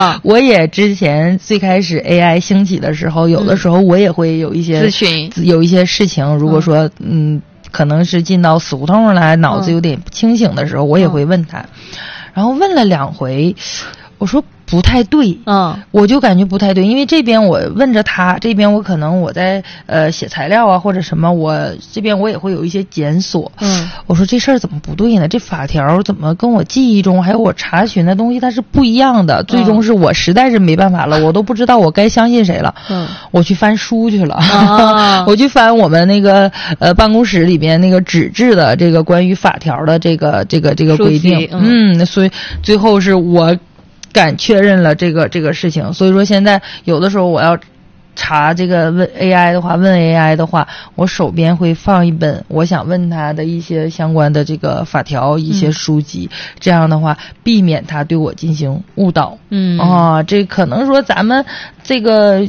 我也之前最开始 AI 兴起的时候，有的时候我也会有一些咨询， 有一些事情，如果说可能是进到死胡同了，脑子有点不清醒的时候，我也会问他，然后问了2回，我说不太对，我就感觉不太对，因为这边我问着他，这边我可能我在写材料啊或者什么，我这边我也会有一些检索，我说这事儿怎么不对呢？这法条怎么跟我记忆中还有我查询的东西它是不一样的？最终是我实在是没办法了，我都不知道我该相信谁了，我去翻书去了，我去翻我们那个办公室里边那个纸质的这个关于法条的这个规定，所以最后是我敢确认了这个事情，所以说现在有的时候我要查这个问 AI 的话，我手边会放一本我想问他的一些相关的这个法条一些书籍，这样的话避免他对我进行误导。这可能说咱们这个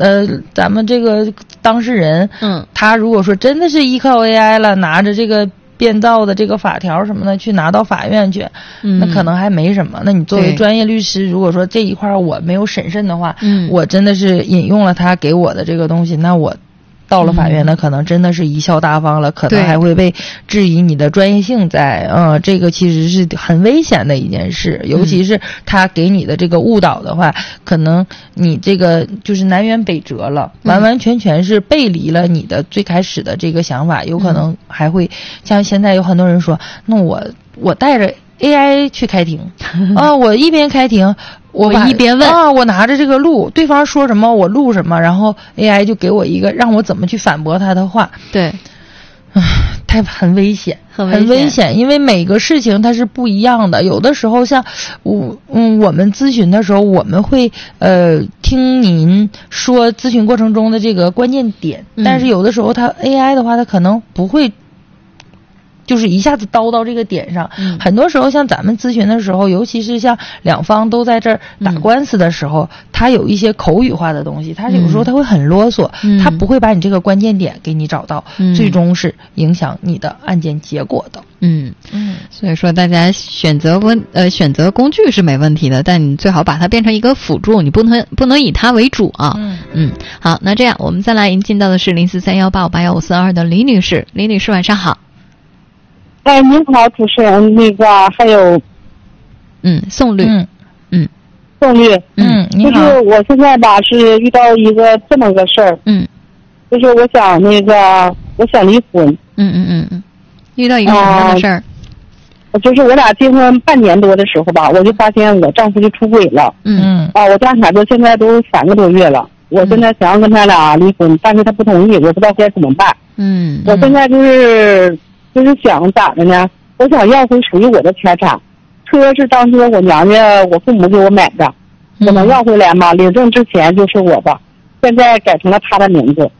当事人，他如果说真的是依靠 AI 了，拿着这个变造的这个法条什么的去拿到法院去，那可能还没什么。那你作为专业律师，如果说这一块我没有审慎的话，我真的是引用了他给我的这个东西，那我到了法院，那可能真的是贻笑大方了，可能还会被质疑你的专业性在。这个其实是很危险的一件事，尤其是他给你的这个误导的话，可能你这个就是南辕北辙了，完完全全是背离了你的最开始的这个想法，有可能还会像现在有很多人说，那我带着 AI 去开庭我一边开庭我一边问我拿着这个录，对方说什么我录什么，然后 AI 就给我一个让我怎么去反驳他的话。 对， 很危险，很危险，因为每个事情它是不一样的。有的时候像我们咨询的时候，我们会听您说咨询过程中的这个关键点，但是有的时候它 AI 的话，它可能不会就是一下子叨到这个点上。很多时候像咱们咨询的时候，尤其是像两方都在这儿打官司的时候，他有一些口语化的东西，他有时候他会很啰嗦，他不会把你这个关键点给你找到，最终是影响你的案件结果的。 所以说大家选择工具是没问题的，但你最好把它变成一个辅助，你不能以它为主啊。好，那这样我们再来引进到的是0431858542的李女士。李女士晚上好。 您好，主持人，那个还有， 宋律， 宋律， 你好。 就是我现在吧是遇到一个这么个事儿，就是我想离婚， 遇到一个什么样的事儿？ 就是我俩结婚半年多的时候吧，我就发现我丈夫就出轨了，我家孩子现在都3个多月了，我现在想要跟他俩离婚，但是他不同意，我不知道该怎么办。我现在就是想咋的呢？我想要回属于我的财产，车是当初我娘家我父母给我买的，我能要回来吗？领证之前就是我的，现在改成了他的名字。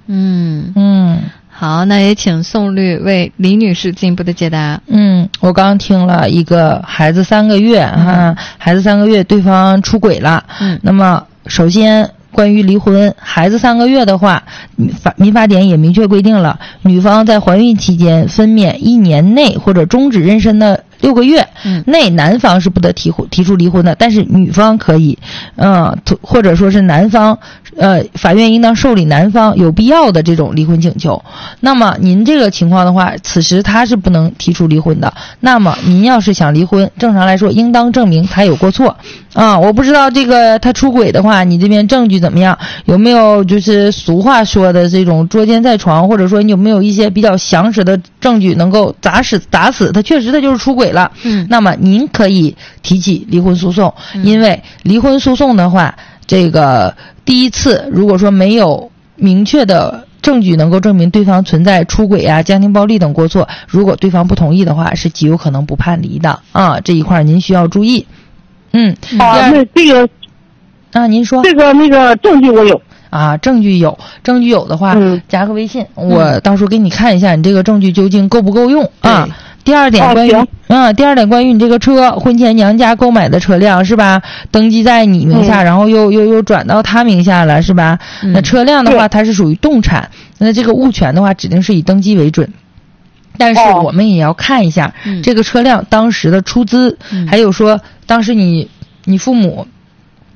好，那也请宋律为李女士进一步的解答。 我刚听了一个孩子3个月孩子3个月对方出轨了，那么首先关于离婚，孩子3个月的话，民法典也明确规定了，女方在怀孕期间分娩1年内或者终止妊娠的6个月内，男方是不得提出离婚的，但是女方可以，或者说是男方，法院应当受理男方有必要的这种离婚请求。那么您这个情况的话，此时他是不能提出离婚的。那么您要是想离婚，正常来说应当证明他有过错我不知道这个他出轨的话，你这边证据怎么样？有没有就是俗话说的这种捉奸在床，或者说你有没有一些比较详实的证据能够打死他确实他就是出轨了，那么您可以提起离婚诉讼。因为离婚诉讼的话，这个第一次如果说没有明确的证据能够证明对方存在出轨家庭暴力等过错，如果对方不同意的话，是极有可能不判离的这一块您需要注意。 那这个您说这个那个证据我有证据有的话，加个微信，我到时候给你看一下你这个证据究竟够不够用第二点关于你这个车，婚前娘家购买的车辆是吧？登记在你名下，然后又转到他名下了是吧？那车辆的话，它是属于动产，那这个物权的话，指定是以登记为准。但是我们也要看一下这个车辆当时的出资，还有说当时你父母